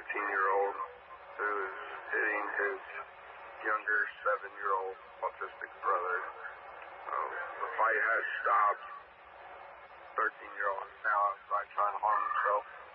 13-year-old who is hitting his younger 7-year-old autistic brother. The fight has stopped. 13-year-old is now outside trying to harm himself.